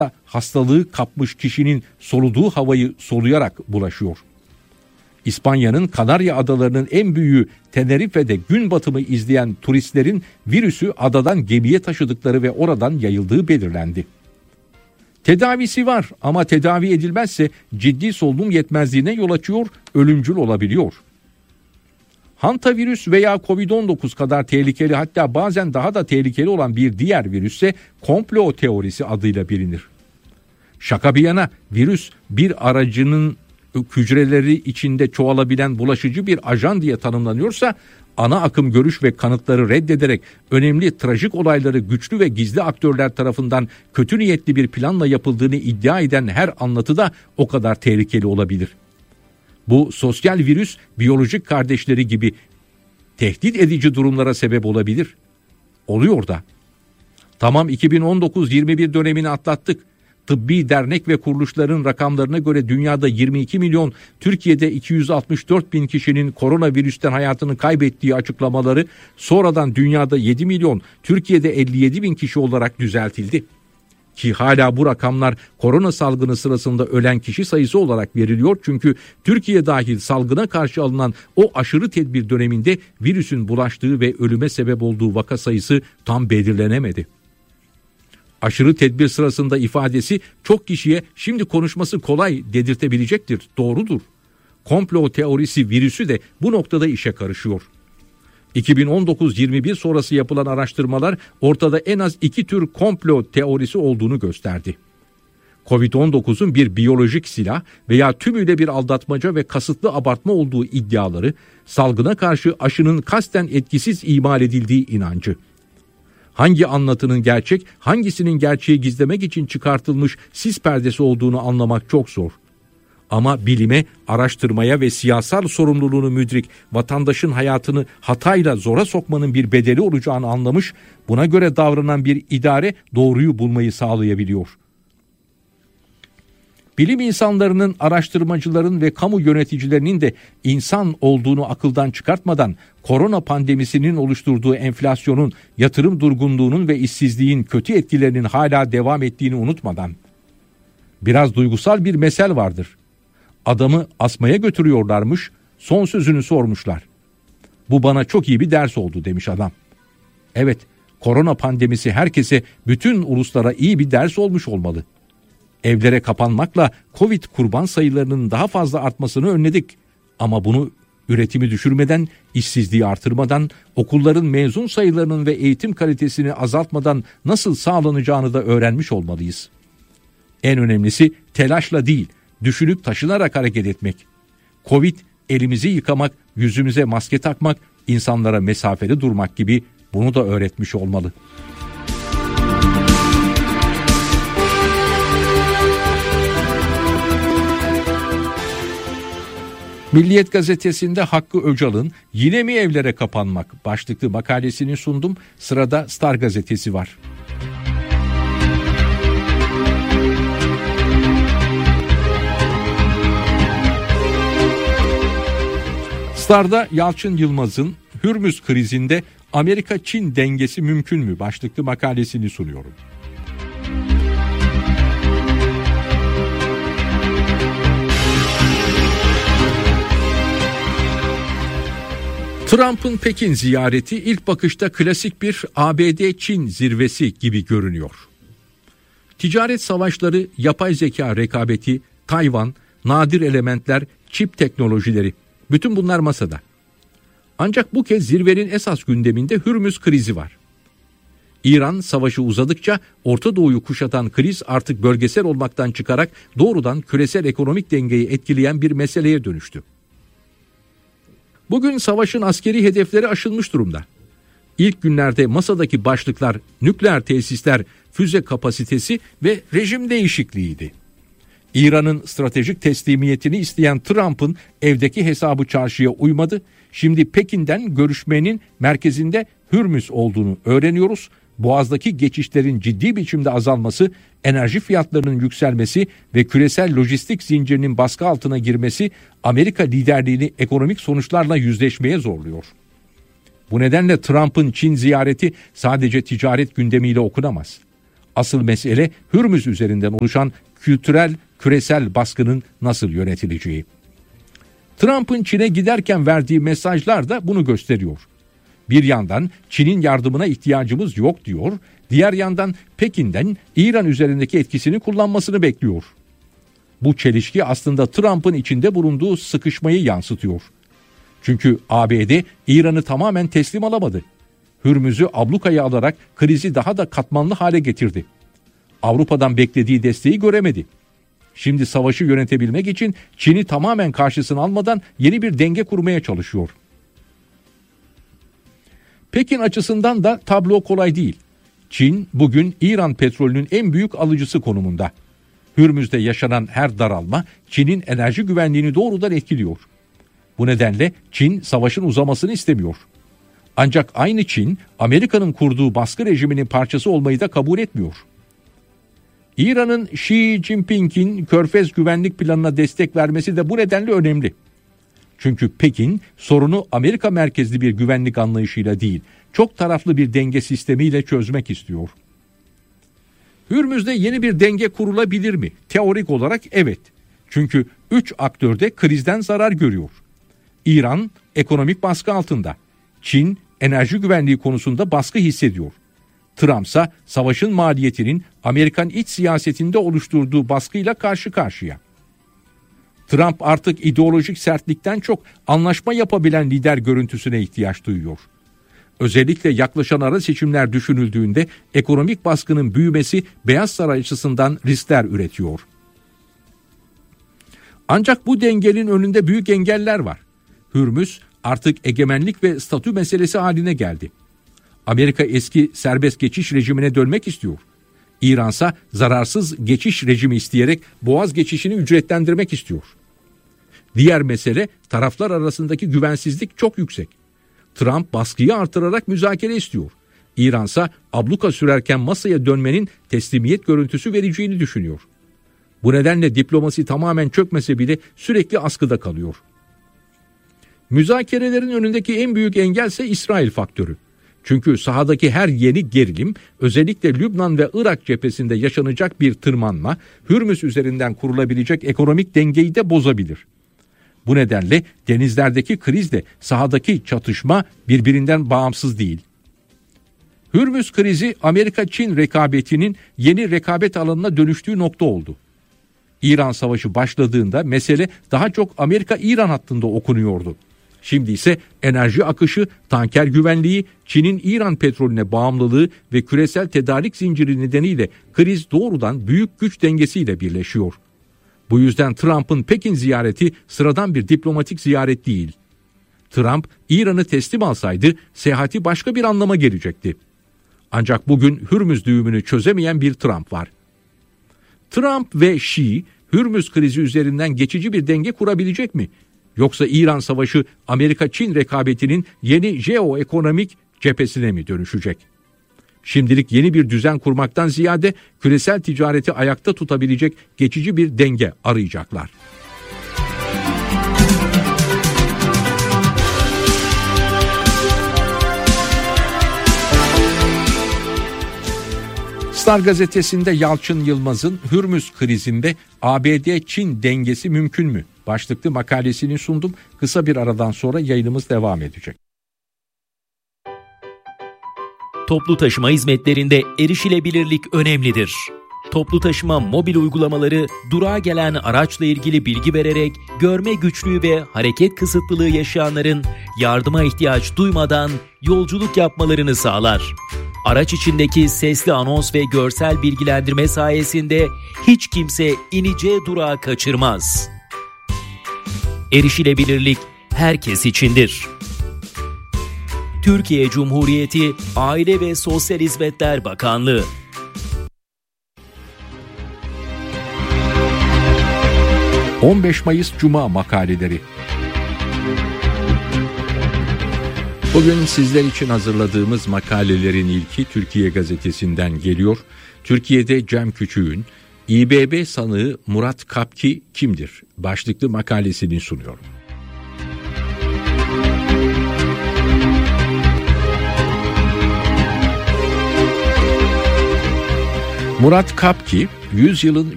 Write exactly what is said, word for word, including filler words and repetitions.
hastalığı kapmış kişinin soluduğu havayı soluyarak bulaşıyor. İspanya'nın Kanarya Adaları'nın en büyüğü Tenerife'de gün batımı izleyen turistlerin virüsü adadan gemiye taşıdıkları ve oradan yayıldığı belirlendi. Tedavisi var ama tedavi edilmezse ciddi solunum yetmezliğine yol açıyor, ölümcül olabiliyor. Hantavirüs veya kovid on dokuz kadar tehlikeli, hatta bazen daha da tehlikeli olan bir diğer virüsse komplo teorisi adıyla bilinir. Şaka bir yana, virüs bir aracının hücreleri içinde çoğalabilen bulaşıcı bir ajan diye tanımlanıyorsa, ana akım görüş ve kanıtları reddederek önemli trajik olayları güçlü ve gizli aktörler tarafından kötü niyetli bir planla yapıldığını iddia eden her anlatı da o kadar tehlikeli olabilir. Bu sosyal virüs biyolojik kardeşleri gibi tehdit edici durumlara sebep olabilir. Oluyor da. Tamam, iki bin on dokuz yirmi bir dönemini atlattık. Tıbbi dernek ve kuruluşların rakamlarına göre dünyada yirmi iki milyon, Türkiye'de iki yüz altmış dört bin kişinin koronavirüsten hayatını kaybettiği açıklamaları sonradan dünyada yedi milyon, Türkiye'de elli yedi bin kişi olarak düzeltildi. Ki hala bu rakamlar korona salgını sırasında ölen kişi sayısı olarak veriliyor, çünkü Türkiye dahil salgına karşı alınan o aşırı tedbir döneminde virüsün bulaştığı ve ölüme sebep olduğu vaka sayısı tam belirlenemedi. Aşırı tedbir sırasında ifadesi çok kişiye şimdi konuşması kolay dedirtebilecektir. Doğrudur. Komplo teorisi virüsü de bu noktada işe karışıyor. iki bin on dokuz yirmi bir sonrası yapılan araştırmalar ortada en az iki tür komplo teorisi olduğunu gösterdi. kovid on dokuzun bir biyolojik silah veya tümüyle bir aldatmaca ve kasıtlı abartma olduğu iddiaları, salgına karşı aşının kasten etkisiz imal edildiği inancı. Hangi anlatının gerçek, hangisinin gerçeği gizlemek için çıkartılmış sis perdesi olduğunu anlamak çok zor. Ama bilime, araştırmaya ve siyasal sorumluluğunu müdrik vatandaşın hayatını hatayla zora sokmanın bir bedeli olacağını anlamış, buna göre davranan bir idare doğruyu bulmayı sağlayabiliyor. Bilim insanlarının, araştırmacıların ve kamu yöneticilerinin de insan olduğunu akıldan çıkartmadan, korona pandemisinin oluşturduğu enflasyonun, yatırım durgunluğunun ve işsizliğin kötü etkilerinin hala devam ettiğini unutmadan. Biraz duygusal bir mesel vardır. Adamı asmaya götürüyorlarmış, son sözünü sormuşlar. Bu bana çok iyi bir ders oldu demiş adam. Evet, korona pandemisi herkese, bütün uluslara iyi bir ders olmuş olmalı. Evlere kapanmakla Covid kurban sayılarının daha fazla artmasını önledik. Ama bunu üretimi düşürmeden, işsizliği artırmadan, okulların mezun sayılarının ve eğitim kalitesini azaltmadan nasıl sağlanacağını da öğrenmiş olmalıyız. En önemlisi telaşla değil, düşünüp taşınarak hareket etmek. Covid, elimizi yıkamak, yüzümüze maske takmak, insanlara mesafeli durmak gibi, bunu da öğretmiş olmalı. Milliyet gazetesinde Hakkı Öcal'ın "Yine mi evlere kapanmak?" başlıklı makalesini sundum. Sırada Star gazetesi var. Star'da Yalçın Yılmaz'ın Hürmüz krizinde Amerika-Çin dengesi mümkün mü başlıklı makalesini sunuyorum. Trump'ın Pekin ziyareti ilk bakışta klasik bir A B D-Çin zirvesi gibi görünüyor. Ticaret savaşları, yapay zeka rekabeti, Tayvan, nadir elementler, çip teknolojileri, bütün bunlar masada. Ancak bu kez zirvenin esas gündeminde Hürmüz krizi var. İran savaşı uzadıkça Orta Doğu'yu kuşatan kriz artık bölgesel olmaktan çıkarak doğrudan küresel ekonomik dengeyi etkileyen bir meseleye dönüştü. Bugün savaşın askeri hedefleri aşılmış durumda. İlk günlerde masadaki başlıklar nükleer tesisler, füze kapasitesi ve rejim değişikliğiydi. İran'ın stratejik teslimiyetini isteyen Trump'ın evdeki hesabı çarşıya uymadı. Şimdi Pekin'den görüşmenin merkezinde Hürmüz olduğunu öğreniyoruz. Boğaz'daki geçişlerin ciddi biçimde azalması, enerji fiyatlarının yükselmesi ve küresel lojistik zincirinin baskı altına girmesi Amerika liderliğini ekonomik sonuçlarla yüzleşmeye zorluyor. Bu nedenle Trump'ın Çin ziyareti sadece ticaret gündemiyle okunamaz. Asıl mesele Hürmüz üzerinden oluşan kültürel küresel baskının nasıl yönetileceği. Trump'ın Çin'e giderken verdiği mesajlar da bunu gösteriyor. Bir yandan Çin'in yardımına ihtiyacımız yok diyor, diğer yandan Pekin'den İran üzerindeki etkisini kullanmasını bekliyor. Bu çelişki aslında Trump'ın içinde bulunduğu sıkışmayı yansıtıyor. Çünkü A B D İran'ı tamamen teslim alamadı. Hürmüz'ü ablukaya alarak krizi daha da katmanlı hale getirdi. Avrupa'dan beklediği desteği göremedi. Şimdi savaşı yönetebilmek için Çin'i tamamen karşısına almadan yeni bir denge kurmaya çalışıyor. Pekin açısından da tablo kolay değil. Çin bugün İran petrolünün en büyük alıcısı konumunda. Hürmüz'de yaşanan her daralma Çin'in enerji güvenliğini doğrudan etkiliyor. Bu nedenle Çin savaşın uzamasını istemiyor. Ancak aynı Çin Amerika'nın kurduğu baskı rejiminin parçası olmayı da kabul etmiyor. İran'ın Xi Jinping'in Körfez Güvenlik Planı'na destek vermesi de bu nedenle önemli. Çünkü Pekin sorunu Amerika merkezli bir güvenlik anlayışıyla değil, çok taraflı bir denge sistemiyle çözmek istiyor. Hürmüz'de yeni bir denge kurulabilir mi? Teorik olarak evet. Çünkü üç aktör de krizden zarar görüyor. İran ekonomik baskı altında. Çin enerji güvenliği konusunda baskı hissediyor. Trump ise savaşın maliyetinin Amerikan iç siyasetinde oluşturduğu baskıyla karşı karşıya. Trump artık ideolojik sertlikten çok anlaşma yapabilen lider görüntüsüne ihtiyaç duyuyor. Özellikle yaklaşan ara seçimler düşünüldüğünde ekonomik baskının büyümesi Beyaz Saray açısından riskler üretiyor. Ancak bu dengenin önünde büyük engeller var. Hürmüz artık egemenlik ve statü meselesi haline geldi. Amerika eski serbest geçiş rejimine dönmek istiyor. İransa zararsız geçiş rejimi isteyerek Boğaz geçişini ücretlendirmek istiyor. Diğer mesele taraflar arasındaki güvensizlik çok yüksek. Trump baskıyı artırarak müzakere istiyor. İransa abluka sürerken masaya dönmenin teslimiyet görüntüsü vereceğini düşünüyor. Bu nedenle diplomasi tamamen çökmese bile sürekli askıda kalıyor. Müzakerelerin önündeki en büyük engel ise İsrail faktörü. Çünkü sahadaki her yeni gerilim özellikle Lübnan ve Irak cephesinde yaşanacak bir tırmanma Hürmüz üzerinden kurulabilecek ekonomik dengeyi de bozabilir. Bu nedenle denizlerdeki krizle sahadaki çatışma birbirinden bağımsız değil. Hürmüz krizi Amerika-Çin rekabetinin yeni rekabet alanına dönüştüğü nokta oldu. İran Savaşı başladığında mesele daha çok Amerika-İran hattında okunuyordu. Şimdi ise enerji akışı, tanker güvenliği, Çin'in İran petrolüne bağımlılığı ve küresel tedarik zinciri nedeniyle kriz doğrudan büyük güç dengesiyle birleşiyor. Bu yüzden Trump'ın Pekin ziyareti sıradan bir diplomatik ziyaret değil. Trump İran'ı teslim alsaydı seyahati başka bir anlama gelecekti. Ancak bugün Hürmüz düğümünü çözemeyen bir Trump var. Trump ve Xi Hürmüz krizi üzerinden geçici bir denge kurabilecek mi? Yoksa İran Savaşı Amerika-Çin rekabetinin yeni jeoekonomik cephesine mi dönüşecek? Şimdilik yeni bir düzen kurmaktan ziyade küresel ticareti ayakta tutabilecek geçici bir denge arayacaklar. Star gazetesinde Yalçın Yılmaz'ın Hürmüz krizinde A B D-Çin dengesi mümkün mü? Başlıklı makalesini sundum. Kısa bir aradan sonra yayınımız devam edecek. Toplu taşıma hizmetlerinde erişilebilirlik önemlidir. Toplu taşıma mobil uygulamaları durağa gelen araçla ilgili bilgi vererek görme güçlüğü ve hareket kısıtlılığı yaşayanların yardıma ihtiyaç duymadan yolculuk yapmalarını sağlar. Araç içindeki sesli anons ve görsel bilgilendirme sayesinde hiç kimse ineceği durağı kaçırmaz. Erişilebilirlik herkes içindir. Türkiye Cumhuriyeti Aile ve Sosyal Hizmetler Bakanlığı. on beş Mayıs Cuma makaleleri. Bugün sizler için hazırladığımız makalelerin ilki Türkiye Gazetesi'nden geliyor. Türkiye'de Cem Küçük'ün İ B B sanığı Murat Kapki kimdir? Başlıklı makalesini sunuyorum. Murat Kapki, yüzyılın